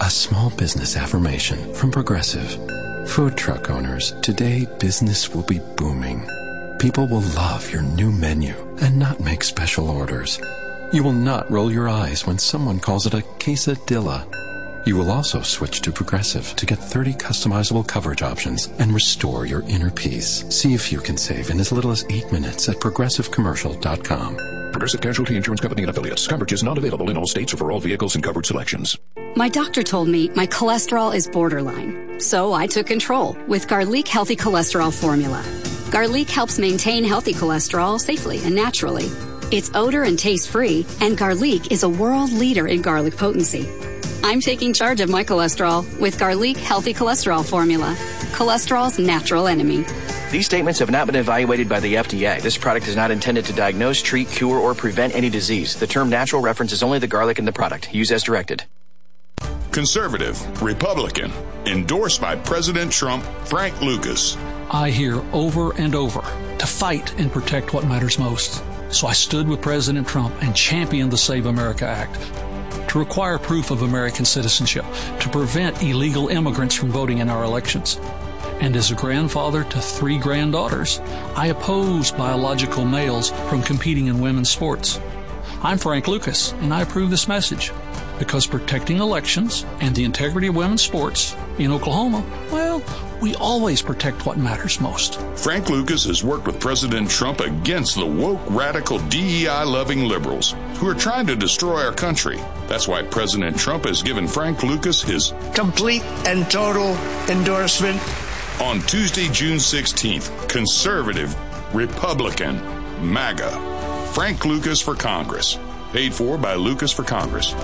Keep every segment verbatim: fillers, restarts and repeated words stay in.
A small business affirmation from Progressive. Food truck owners, today business will be booming. People will love your new menu and not make special orders. You will not roll your eyes when someone calls it a quesadilla. You will also switch to Progressive to get thirty customizable coverage options and restore your inner peace. See if you can save in as little as eight minutes at progressive commercial dot com. Progressive Casualty Insurance Company and affiliates. Coverage is not available in all states or for all vehicles and covered selections. My doctor told me my cholesterol is borderline, so I took control with Garlic Healthy Cholesterol Formula. Garlic helps maintain healthy cholesterol safely and naturally. It's odor and taste free, and Garlic is a world leader in garlic potency. I'm taking charge of my cholesterol with Garlic Healthy Cholesterol Formula, cholesterol's natural enemy. These statements have not been evaluated by the F D A. This product is not intended to diagnose, treat, cure, or prevent any disease. The term natural references only the garlic in the product. Use as directed. Conservative, Republican, endorsed by President Trump, Frank Lucas. I hear over and over to fight and protect what matters most. So I stood with President Trump and championed the Save America Act to require proof of American citizenship, to prevent illegal immigrants from voting in our elections. And as a grandfather to three granddaughters, I oppose biological males from competing in women's sports. I'm Frank Lucas, and I approve this message because protecting elections and the integrity of women's sports in Oklahoma, well, we always protect what matters most. Frank Lucas has worked with President Trump against the woke, radical, D E I-loving liberals who are trying to destroy our country. That's why President Trump has given Frank Lucas his complete and total endorsement. On Tuesday, June sixteenth, conservative, Republican, MAGA. Frank Lucas for Congress. Paid for by Lucas for Congress.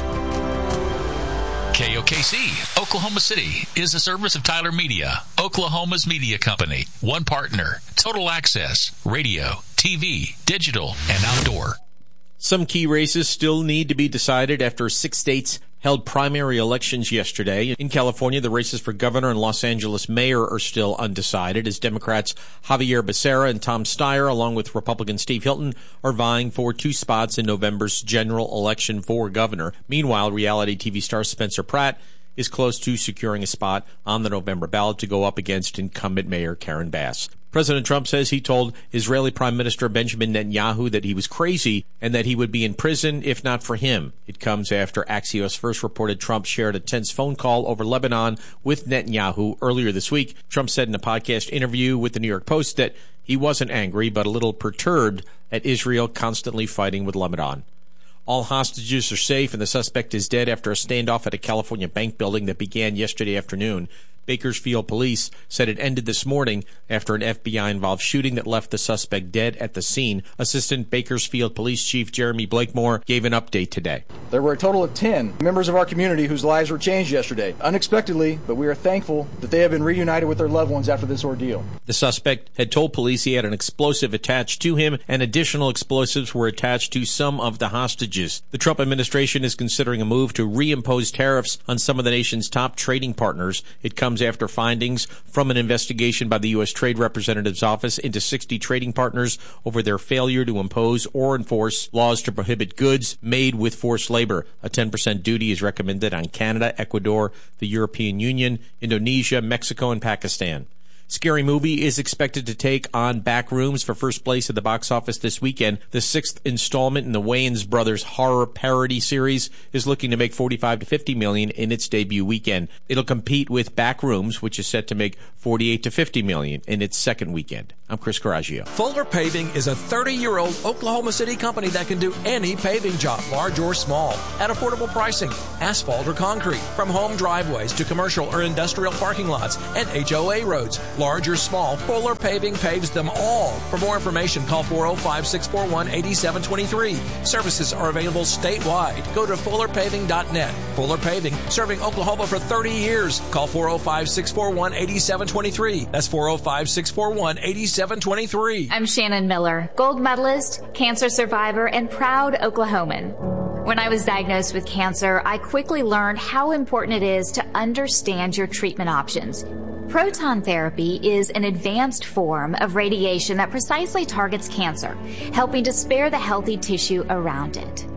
K O K C, Oklahoma City, is a service of Tyler Media, Oklahoma's media company. One partner, total access, radio, T V, digital, and outdoor. Some key races still need to be decided after six states held primary elections yesterday. In California, the races for governor and Los Angeles mayor are still undecided, as Democrats Javier Becerra and Tom Steyer, along with Republican Steve Hilton, are vying for two spots in November's general election for governor. Meanwhile, reality T V star Spencer Pratt is close to securing a spot on the November ballot to go up against incumbent Mayor Karen Bass. President Trump says he told Israeli Prime Minister Benjamin Netanyahu that he was crazy and that he would be in prison if not for him. It comes after Axios first reported Trump shared a tense phone call over Lebanon with Netanyahu earlier this week. Trump said in a podcast interview with the New York Post that he wasn't angry but a little perturbed at Israel constantly fighting with Lebanon. All hostages are safe and the suspect is dead after a standoff at a California bank building that began yesterday afternoon. Bakersfield police said it ended this morning after an F B I-involved shooting that left the suspect dead at the scene. Assistant Bakersfield Police Chief Jeremy Blakemore gave an update today. There were a total of ten members of our community whose lives were changed yesterday, unexpectedly, but we are thankful that they have been reunited with their loved ones after this ordeal. The suspect had told police he had an explosive attached to him, and additional explosives were attached to some of the hostages. The Trump administration is considering a move to reimpose tariffs on some of the nation's top trading partners. It comes after findings from an investigation by the U S Trade Representative's office into sixty trading partners over their failure to impose or enforce laws to prohibit goods made with forced labor. A ten percent duty is recommended on Canada, Ecuador, the European Union, Indonesia, Mexico, and Pakistan. Scary Movie is expected to take on Backrooms for first place at the box office this weekend. The sixth installment in the Wayans brothers horror parody series is looking to make forty-five to fifty million in its debut weekend. It'll compete with Backrooms, which is set to make forty-eight to fifty million in its second weekend. I'm Chris Coraggio. Fuller Paving is a thirty-year-old Oklahoma City company that can do any paving job, large or small, at affordable pricing. Asphalt or concrete, from home driveways to commercial or industrial parking lots and H O A roads. Large or small, Fuller Paving paves them all. For more information, call four oh five, six four one, eight seven two three. Services are available statewide. Go to fuller paving dot net. Fuller Paving, serving Oklahoma for thirty years. Call four oh five, six four one, eight seven two three. That's four oh five, six four one, eight seven two three. I'm Shannon Miller, gold medalist, cancer survivor, and proud Oklahoman. When I was diagnosed with cancer, I quickly learned how important it is to understand your treatment options. Proton therapy is an advanced form of radiation that precisely targets cancer, helping to spare the healthy tissue around it.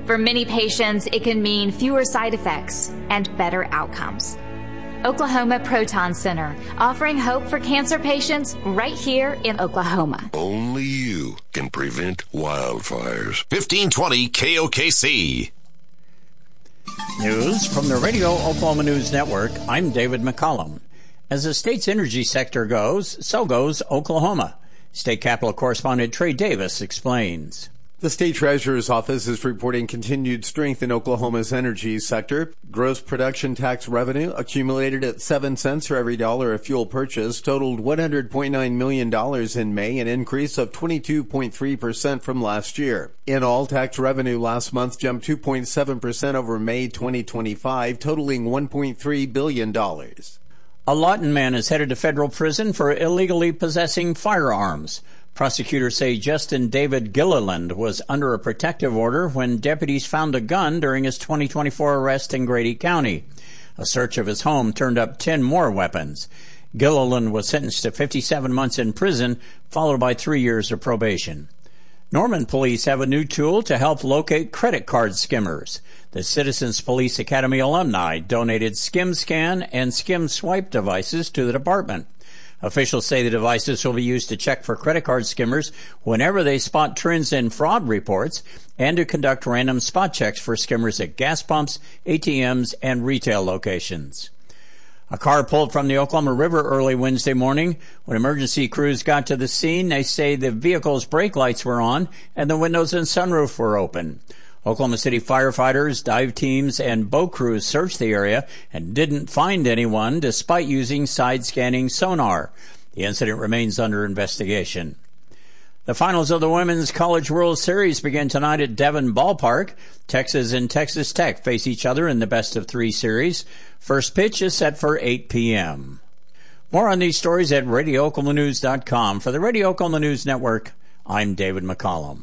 For many patients, it can mean fewer side effects and better outcomes. Oklahoma Proton Center, offering hope for cancer patients right here in Oklahoma. Only you can prevent wildfires. fifteen twenty K O K C. News from the Radio Oklahoma News Network. I'm David McCollum. As the state's energy sector goes, so goes Oklahoma. State Capitol correspondent Trey Davis explains. The state treasurer's office is reporting continued strength in Oklahoma's energy sector. Gross production tax revenue, accumulated at seven cents for every dollar of fuel purchased, totaled one hundred point nine million dollars in May, an increase of twenty-two point three percent from last year. In all, tax revenue last month jumped two point seven percent over May twenty twenty-five, totaling one point three billion dollars. A Lawton man is headed to federal prison for illegally possessing firearms. Prosecutors say Justin David Gilliland was under a protective order when deputies found a gun during his twenty twenty-four arrest in Grady County. A search of his home turned up ten more weapons. Gilliland was sentenced to fifty-seven months in prison, followed by three years of probation. Norman police have a new tool to help locate credit card skimmers. The Citizens Police Academy alumni donated SkimScan and SkimSwipe devices to the department. Officials say the devices will be used to check for credit card skimmers whenever they spot trends in fraud reports and to conduct random spot checks for skimmers at gas pumps, A T Ms, and retail locations. A car pulled from the Oklahoma River early Wednesday morning. When emergency crews got to the scene, they say the vehicle's brake lights were on and the windows and sunroof were open. Oklahoma City firefighters, dive teams, and boat crews searched the area and didn't find anyone despite using side-scanning sonar. The incident remains under investigation. The finals of the Women's College World Series begin tonight at Devon Ballpark. Texas and Texas Tech face each other in the best-of-three series. First pitch is set for eight p.m. More on these stories at radio oklahoma news dot com. For the Radio Oklahoma News Network, I'm David McCollum.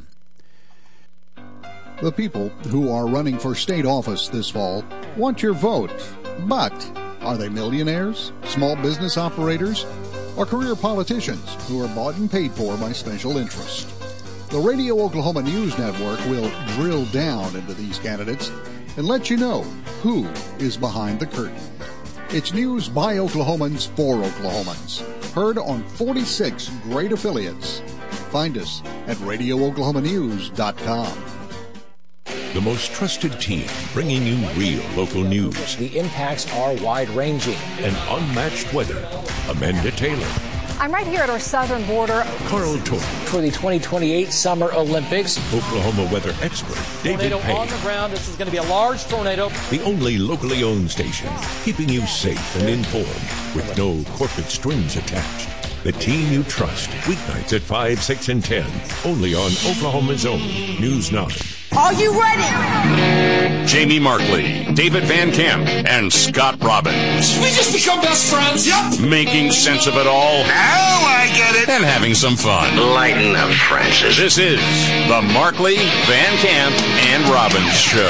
The people who are running for state office this fall want your vote. But are they millionaires, small business operators, or career politicians who are bought and paid for by special interest? The Radio Oklahoma News Network will drill down into these candidates and let you know who is behind the curtain. It's news by Oklahomans for Oklahomans. Heard on forty-six great affiliates. Find us at radio oklahoma news dot com. The most trusted team bringing you real local news. The impacts are wide-ranging. And unmatched weather. Amanda Taylor. I'm right here at our southern border. Carl Torrey. For the twenty twenty-eight Summer Olympics. Oklahoma weather expert David Tornado Payne. on the ground. This is going to be a large tornado. The only locally owned station keeping you safe and informed with no corporate strings attached. The team you trust. Weeknights at five, six, and ten. Only on Oklahoma's own News nine. Are you ready? Jamie Markley, David Van Camp, and Scott Robbins. We just become best friends. Yep. Making sense of it all. Now I get it. And having some fun. Lighten up, Francis. This is the Markley, Van Camp, and Robbins Show.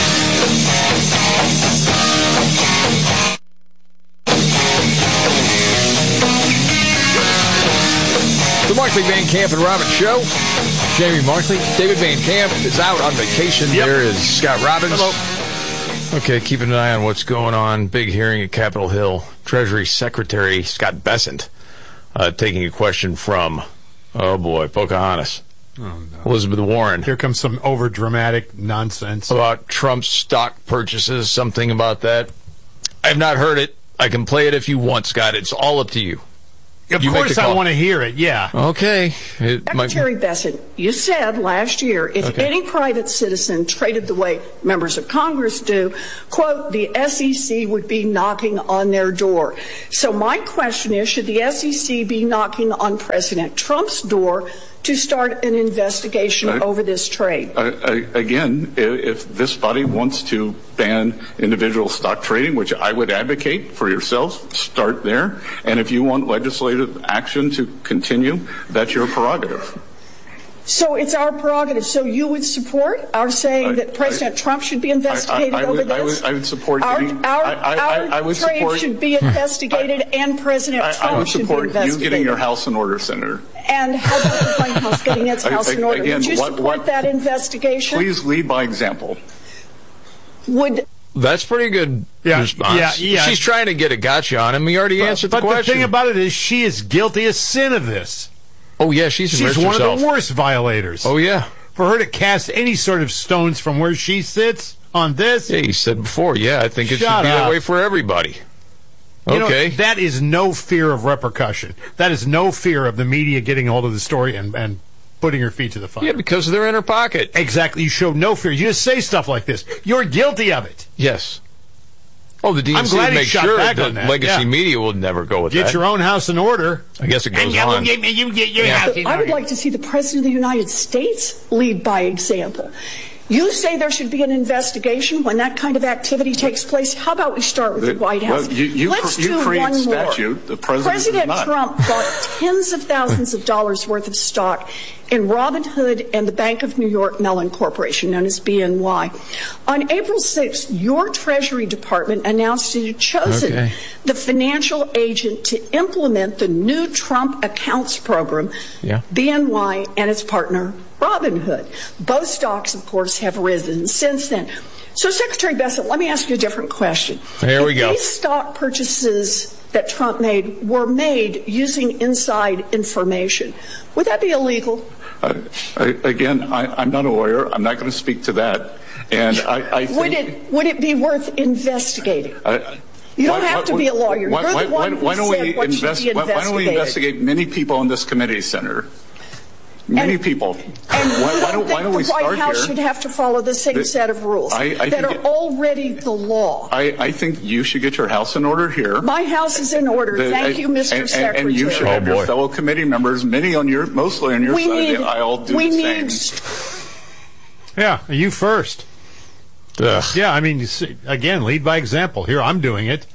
The Markley, Van Camp, and Robbins Show. Jamie Markley. David Van Camp is out on vacation. Yep. There is Scott Robbins. Hello. Okay, keeping an eye on what's going on. Big hearing at Capitol Hill. Treasury Secretary Scott Bessent uh, taking a question from, oh boy, Pocahontas. Oh, no. Elizabeth Warren. Here comes some over-dramatic nonsense. About Trump's stock purchases, something about that. I have not heard it. I can play it if you want, Scott. It's all up to you. Of you course I want to hear it, yeah. Okay. It Secretary might... Bessent, you said last year, if okay. any private citizen traded the way members of Congress do, quote, the S E C would be knocking on their door. So my question is, should the S E C be knocking on President Trump's door to start an investigation I, over this trade? I, I, again, if this body wants to ban individual stock trading, which I would advocate for yourselves, start there. And if you want legislative action to continue, that's your prerogative. So it's our prerogative. So you would support our saying I, that President I, Trump should be investigated I, I, I over would, this? I would, I would support our, getting, our, I, I, our I would trade support, should be investigated, and President Trump I would should be support investigated. you getting your house in order, Senator. And how about the White House getting its house I, in order? Again, would you what, support what, that investigation? Please lead by example. Would That's pretty good yeah, response. Yeah, yeah. She's trying to get a gotcha on him. He already but, answered the but question. But the thing about it is she is guilty as sin of this. Oh, yeah, she's She's one herself. of the worst violators. Oh, yeah. For her to cast any sort of stones from where she sits on this. Yeah, you said before, yeah, I think it Shut should be up. that way for everybody. You okay. know, that is no fear of repercussion. That is no fear of the media getting hold of the story and, and putting her feet to the fire. Yeah, because they're in her pocket. Exactly. You show no fear. You just say stuff like this. You're guilty of it. Yes. Oh, the D N C I'm glad would he make shot sure back that on that. legacy Yeah. media will never go with Get that. Get your own house in order. I guess it goes and on. You, you get your yeah. house in I would order. like to see the President of the United States lead by example. You say there should be an investigation when that kind of activity takes place. How about we start with the, the White House? Well, you, you, Let's you do create one statute. more. The president President not. Trump bought tens of thousands of dollars worth of stock in Robinhood and the Bank of New York Mellon Corporation, known as B N Y. On April sixth, your Treasury Department announced it had chosen okay. the financial agent to implement the new Trump accounts program, yeah. B N Y and its partner, Robinhood. Both stocks, of course, have risen since then. So, Secretary Bessent, let me ask you a different question. There we if go. These stock purchases that Trump made were made using inside information. Would that be illegal? Uh, I, again, I, I'm not a lawyer. I'm not going to speak to that. And I, I think, would it would it be worth investigating? I, you don't why, have why, to be a lawyer. Why, You're why, the one why, why who don't said we what invest, should be why, why don't we investigate many people on this committee, Senator? Many and, people. And why, why don't, why don't we the White start House here? should have to follow the same the, set of rules I, I that are it, already the law. I, I think you should get your house in order here. My house is in order. The, Thank you, Mister and, Secretary. And you should oh, have boy. your fellow committee members, many on your, mostly on your we side need, of the aisle, do we the need same. Yeah, you first. Ugh. Yeah, I mean, you see, again, lead by example. Here, I'm doing it,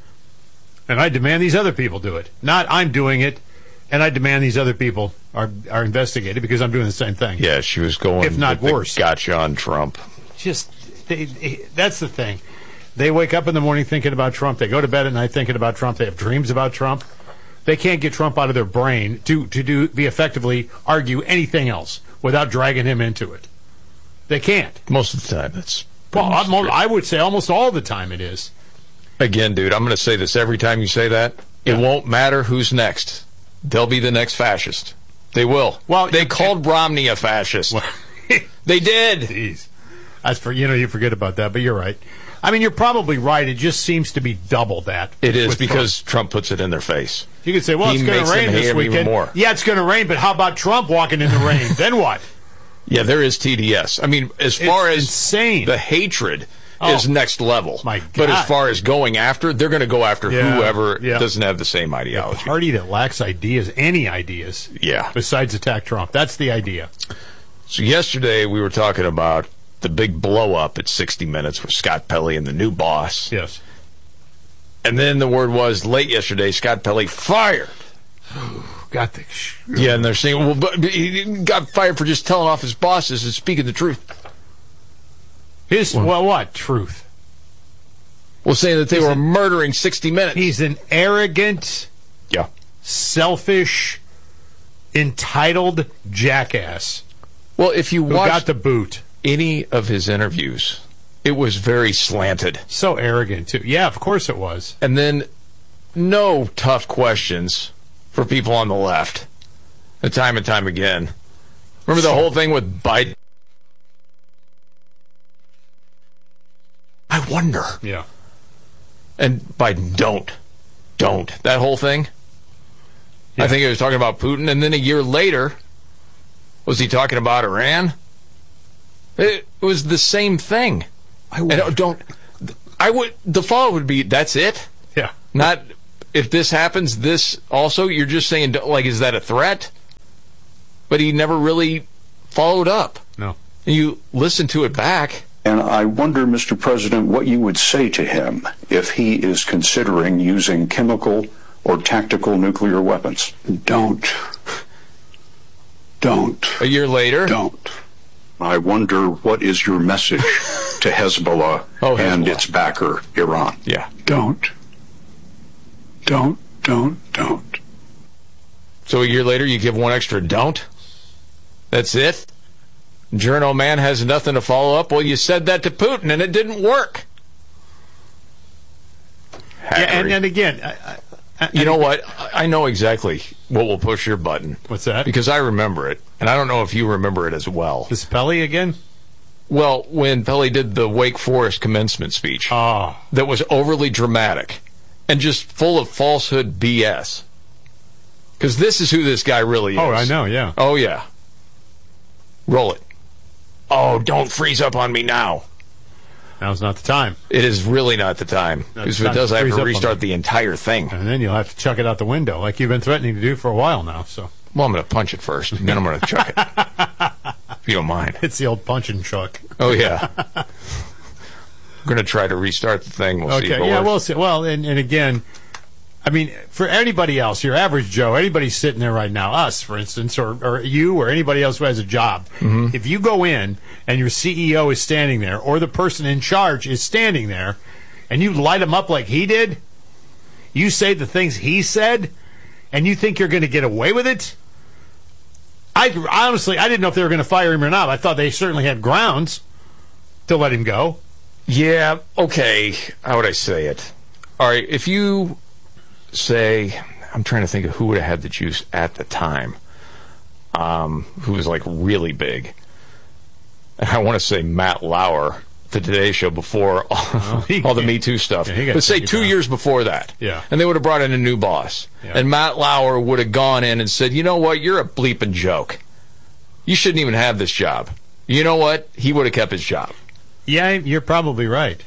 and I demand these other people do it. Not I'm doing it, and I demand these other people are are investigated because I'm doing the same thing. Yeah, she was going, if not with worse. The gotcha on Trump. Just they, they, that's the thing. They wake up in the morning thinking about Trump. They go to bed at night thinking about Trump. They have dreams about Trump. They can't get Trump out of their brain to to do be effectively argue anything else without dragging him into it. They can't. Most of the time, that's well. I'm, I would say almost all the time it is. Again, dude, I'm going to say this every time you say that. Yeah. It won't matter who's next. They'll be the next fascist. They will. Well, they it, called it, Romney a fascist. Well, they did. Jeez. As for you know, you forget about that, but you're right. I mean, you're probably right. It just seems to be double that. It is because Trump. Trump puts it in their face. You could say, well, he it's going to rain this weekend. More. Yeah, it's going to rain, but how about Trump walking in the rain? Then what? Yeah, there is T D S. I mean, as far it's as insane. The hatred oh, is next level. My God. But as far as going after, they're going to go after yeah, whoever yeah. doesn't have the same ideology. A party that lacks ideas, any ideas, yeah. besides attack Trump. That's the idea. So yesterday we were talking about the big blow-up at sixty minutes with Scott Pelley and the new boss. Yes. And then the word was, late yesterday, Scott Pelley fired. Got the sh- yeah, and they're saying, well, but he got fired for just telling off his bosses and speaking the truth. His well, well what truth? Well, saying that they he's were an, murdering sixty minutes. He's an arrogant, yeah, selfish, entitled jackass. Well, if you who watched got the boot, any of his interviews, it was very slanted. So arrogant too. Yeah, of course it was. And then no tough questions for people on the left, and time and time again. Remember the whole thing with Biden? I wonder. Yeah. And Biden, don't. Don't. That whole thing? Yeah. I think he was talking about Putin, and then a year later, was he talking about Iran? It was the same thing. I would. And don't. I would. The follow would be, that's it? Yeah. Not, if this happens, this also? You're just saying, like, is that a threat? But he never really followed up. No. And you listen to it back. And I wonder, Mister President, what you would say to him if he is considering using chemical or tactical nuclear weapons. Don't. Don't. A year later? Don't. I wonder what is your message to Hezbollah, oh, and Hezbollah. its backer, Iran. Yeah. Don't. Don't, don't, don't. So a year later, you give one extra don't? That's it? Journo Man has nothing to follow up? Well, you said that to Putin, and it didn't work. Yeah, and, and again... I, I, you know what? I know exactly what will push your button. What's that? Because I remember it, and I don't know if you remember it as well. This Pele again? Well, when Pele did the Wake Forest commencement speech, oh. that was overly dramatic and just full of falsehood B S. Because this is who this guy really is. Oh, I know, yeah. Oh, yeah. Roll it. Oh, don't freeze up on me now. Now's not the time. It is really not the time. Because if it does, I have to restart the entire thing. And then you'll have to chuck it out the window, like you've been threatening to do for a while now. So, well, I'm going to punch it first, and then I'm going to chuck it. If you don't mind. It's the old punch and chuck. Oh, yeah. I'm going to try to restart the thing. We'll okay, see. Yeah, we'll see. Well, and, and again, I mean, for anybody else, your average Joe, anybody sitting there right now, us, for instance, or, or you or anybody else who has a job, mm-hmm. if you go in and your C E O is standing there or the person in charge is standing there and you light him up like he did, you say the things he said, and you think you're going to get away with it? I honestly, I didn't know if they were going to fire him or not. I thought they certainly had grounds to let him go. Yeah, okay. How would I say it? All right, if you... say, I'm trying to think of who would have had the juice at the time, um, who was like really big. And I want to say Matt Lauer, the Today Show, before all, oh, he, all the Me Too stuff. Yeah, but say two down. years before that. Yeah. And they would have brought in a new boss. Yeah. And Matt Lauer would have gone in and said, you know what, you're a bleeping joke. You shouldn't even have this job. You know what? He would have kept his job. Yeah, you're probably right.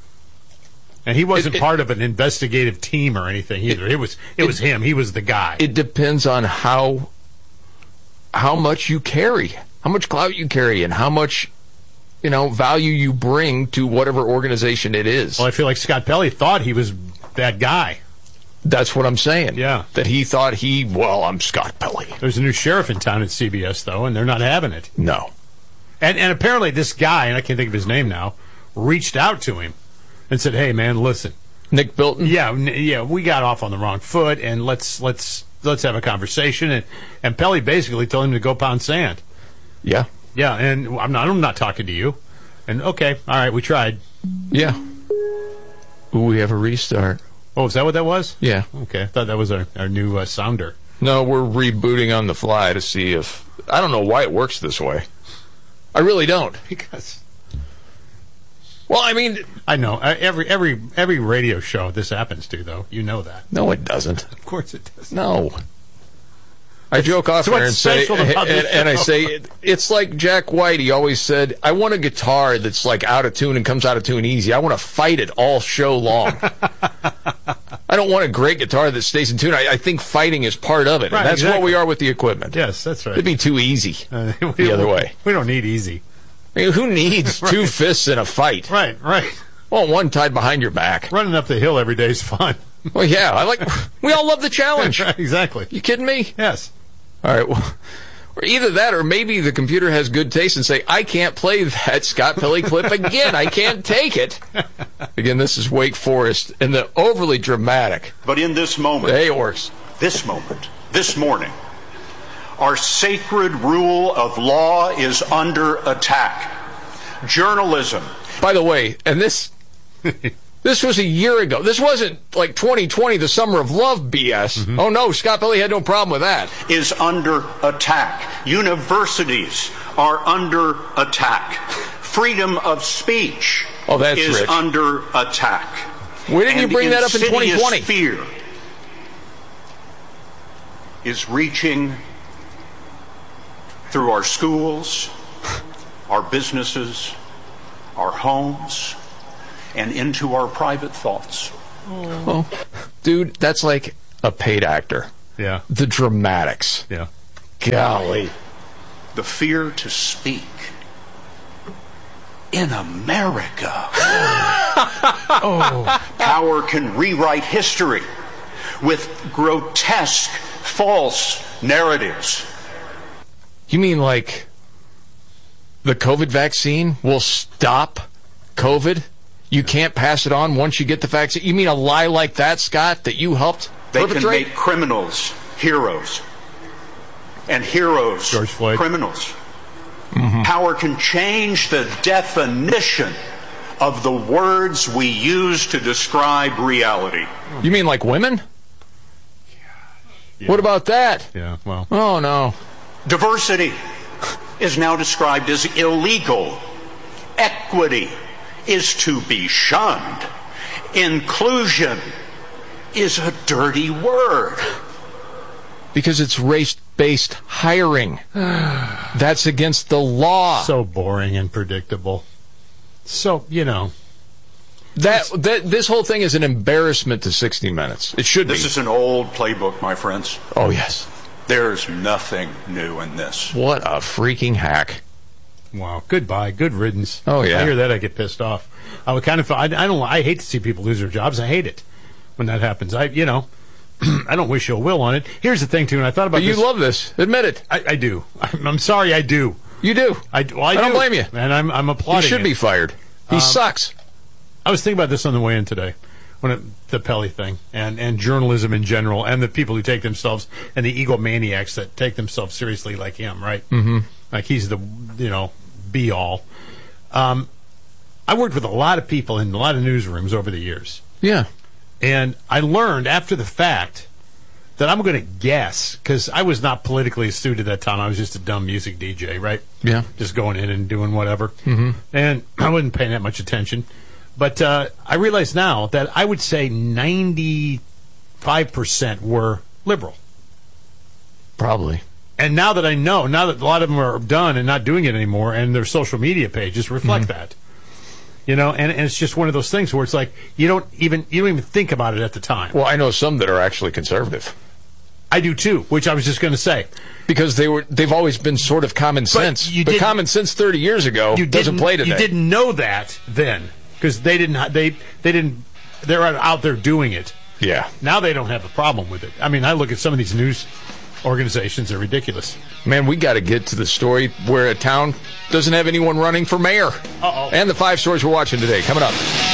And he wasn't it, it, part of an investigative team or anything either. It, it was it, it was him. He was the guy. It depends on how how much you carry, how much clout you carry, and how much you know value you bring to whatever organization it is. Well, I feel like Scott Pelley thought he was that guy. That's what I'm saying. Yeah, that he thought he. Well, I'm Scott Pelley. There's a new sheriff in town at C B S though, and they're not having it. No. And and apparently this guy, and I can't think of his name now, reached out to him and said, "Hey, man, listen, Nick Bilton. Yeah, yeah, we got off on the wrong foot, and let's let's let's have a conversation." And and Pelley basically told him to go pound sand. Yeah, yeah, and I'm not I'm not talking to you. And okay, all right, we tried. Yeah. Ooh, we have a restart. Oh, is that what that was? Yeah. Okay, I thought that was our our new uh, sounder. No, we're rebooting on the fly to see if I don't know why it works this way. I really don't. Because. Well, I mean, I know uh, every every every radio show this happens to, though. You know that. No, it doesn't. Of course it does. No. I joke off there and say, and, and I say, it's like Jack White. He always said, "I want a guitar that's like out of tune and comes out of tune easy. I want to fight it all show long. I don't want a great guitar that stays in tune. I, I think fighting is part of it, right, and that's exactly. what we are with the equipment. Yes, that's right. It'd be too easy uh, we, the other way. We don't need easy. I mean, who needs right. two fists in a fight? Right, right. Well, one tied behind your back. Running up the hill every day is fun. Well, yeah, I like. We all love the challenge. Right, exactly. You kidding me? Yes. All right. Well, or either that, or maybe the computer has good taste and say, "I can't play that Scott Pelley clip again. I can't take it." Again, this is Wake Forest and the overly dramatic. But in this moment, hey, it works. This moment, this morning, our sacred rule of law is under attack. Journalism. By the way, and this this was a year ago. This wasn't like twenty twenty, the summer of love B S. Mm-hmm. Oh, no, Scott Pelley had no problem with that. Is under attack. Universities are under attack. Freedom of speech oh, that's is rich. under attack. Why didn't and you bring that up in twenty twenty? Fear is reaching through our schools, our businesses, our homes, and into our private thoughts. Oh, dude, that's like a paid actor. Yeah. The dramatics. Yeah. Golly. The fear to speak in America. Oh. Power can rewrite history with grotesque, false narratives. You mean like the COVID vaccine will stop COVID? You can't pass it on once you get the vaccine? You mean a lie like that, Scott, that you helped They perpetrate? can make criminals heroes. And heroes George Floyd. criminals. Mm-hmm. Power can change the definition of the words we use to describe reality. You mean like women? Yeah. What about that? Yeah, well. Oh, no. Diversity is now described as illegal. Equity is to be shunned. Inclusion is a dirty word. Because it's race-based hiring. That's against the law. So boring and predictable. So, you know. That, that This whole thing is an embarrassment to sixty minutes. It should This be. is an old playbook, my friends. Oh, yes. There's nothing new in this. What a freaking hack. Wow. Goodbye. Good riddance. Oh, yeah. I hear that, I get pissed off. I would kind of, I, I don't, I hate to see people lose their jobs. I hate it when that happens. I, you know, I don't wish ill will on it. Here's the thing, too, and I thought about But you this. love this. Admit it. I, I do. I'm, I'm sorry, I do. You do. I, well, I, I don't do. blame you. And I'm, I'm applauding He should it. be fired. He Um, sucks. I was thinking about this on the way in today, when it, the Pele thing, and, and journalism in general, and the people who take themselves, and the egomaniacs that take themselves seriously like him, right? Mm-hmm. Like he's the, you know, be-all. Um, I worked with a lot of people in a lot of newsrooms over the years. Yeah. And I learned after the fact that I'm going to guess, because I was not politically astute at that time. I was just a dumb music D J, right? Yeah. Just going in and doing whatever. Mm-hmm. And I wasn't paying that much attention. But uh, I realize now that I would say ninety-five percent were liberal. Probably. And now that I know, now that a lot of them are done and not doing it anymore, and their social media pages reflect Mm-hmm. that. You know, and, and it's just one of those things where it's like you don't even you don't even think about it at the time. Well, I know some that are actually conservative. I do too, which I was just going to say. Because they were they've always been sort of common sense. you But didn't- common sense thirty years ago You doesn't didn't- play today. You didn't know that then because they didn't they they didn't they're out there doing it. Yeah. Now they don't have a problem with it. I mean, I look at some of these news organizations; they're ridiculous. Man, we got to get to the story where a town doesn't have anyone running for mayor. Uh-oh. And the five stories we're watching today. Coming up.